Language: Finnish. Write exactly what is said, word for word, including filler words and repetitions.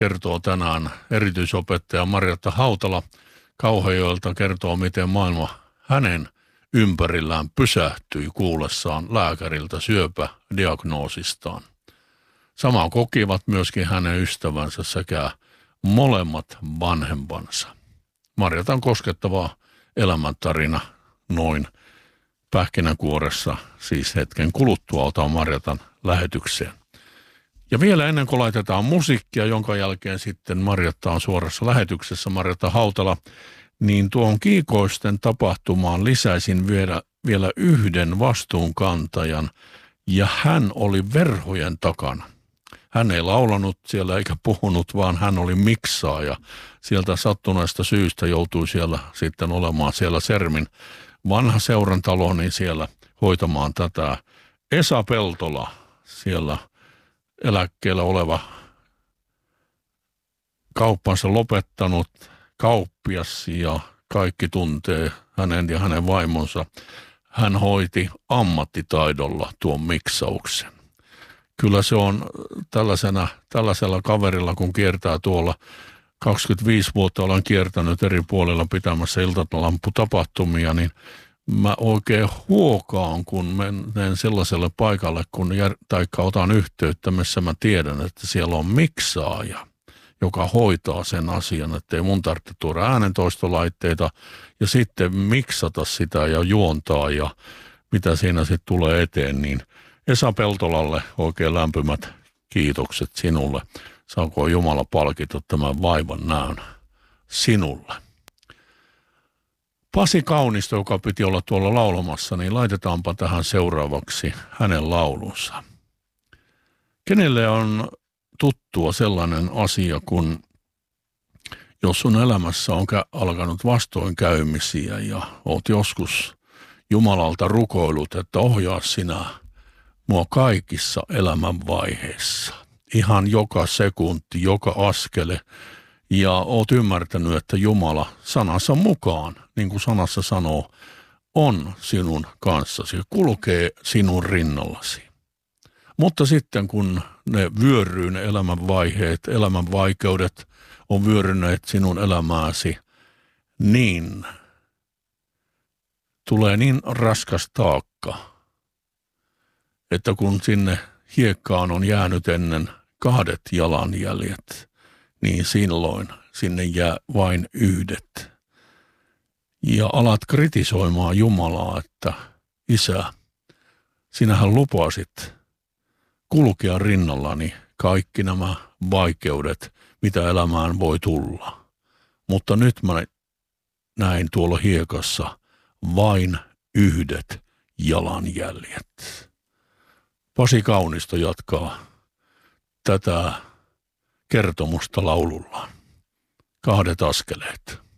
kertoo tänään erityisopettaja Marjatta Hautala Kauhajoelta, kertoo miten maailma hänen ympärillään pysähtyi kuullessaan lääkäriltä syöpädiagnoosistaan. Samaa kokivat myöskin hänen ystävänsä sekä molemmat vanhempansa. Marjatan koskettava elämäntarina noin pähkinänkuoressa, siis hetken kuluttua otan Marjatan lähetykseen. Ja vielä ennen kuin laitetaan musiikkia, jonka jälkeen sitten Marjatta on suorassa lähetyksessä, Marjatta Hautala, niin tuohon Kiikoisten tapahtumaan lisäisin vielä, vielä yhden vastuunkantajan, ja hän oli verhojen takana. Hän ei laulanut siellä eikä puhunut, vaan hän oli miksaaja. Sieltä sattuneesta syystä joutui siellä sitten olemaan siellä Sermin vanha seurantalo, niin siellä hoitamaan tätä. Esa Peltola, siellä eläkkeellä oleva kauppansa lopettanut kauppias, ja kaikki tuntee hänen ja hänen vaimonsa. Hän hoiti ammattitaidolla tuon miksauksen. Kyllä se on tällaisena, tällaisella kaverilla, kun kiertää tuolla, kaksikymmentäviisi vuotta olen kiertänyt eri puolilla pitämässä iltalamputapahtumia, niin mä oikein huokaan, kun menen sellaiselle paikalle, kun jär, taikka otan yhteyttä, missä mä tiedän, että siellä on miksaaja, joka hoitaa sen asian, että ei mun tarvitse tuoda äänentoistolaitteita ja sitten miksata sitä ja juontaa ja mitä siinä sitten tulee eteen, niin Esa Peltolalle oikein lämpimät kiitokset sinulle. Saako Jumala palkita tämän vaivan näön sinulle. Pasi Kaunisto, joka piti olla tuolla laulamassa, niin laitetaanpa tähän seuraavaksi hänen laulunsa. Kenelle on tuttua sellainen asia, kun jos sun elämässä on alkanut vastoinkäymisiä ja oot joskus Jumalalta rukoillut, että ohjaa sinä mua kaikissa elämänvaiheissa, ihan joka sekunti, joka askele, ja oot ymmärtänyt, että Jumala sanansa mukaan, niin kuin sanassa sanoo, on sinun kanssasi, kulkee sinun rinnallasi. Mutta sitten kun ne vyöryy, ne elämänvaiheet, elämän vaikeudet on vyöryneet sinun elämääsi, niin tulee niin raskas taakka, että kun sinne hiekkaan on jäänyt ennen kahdet jalanjäljet, niin silloin sinne jää vain yhdet. Ja alat kritisoimaan Jumalaa, että Isä, sinähän lupasit kulkea rinnallani kaikki nämä vaikeudet, mitä elämään voi tulla. Mutta nyt mä näin tuolla hiekassa vain yhdet jalanjäljet. Pasi Kaunisto jatkaa tätä kertomusta laulullaan. Kahdet askeleet.